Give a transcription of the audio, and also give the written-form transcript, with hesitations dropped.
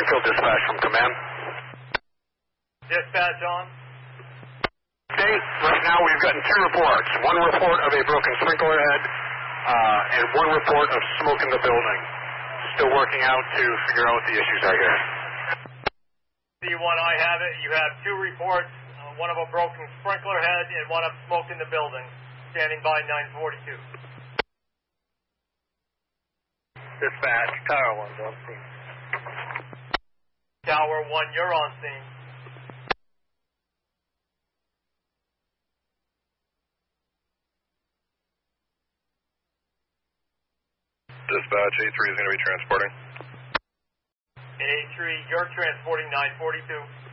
Springfield Dispatch from command. Dispatch on. Okay, right now we've gotten 2 reports. One report of a broken sprinkler head, and 1 report of smoke in the building. Still working out to figure out what the issues are here. C1, I have it. You have 2 reports, one of a broken sprinkler head and one of smoke in the building. Standing by 942. Dispatch, Tower 1's on scene. Tower 1, you're on scene. Dispatch, A3 is going to be transporting. A3, you're transporting 942.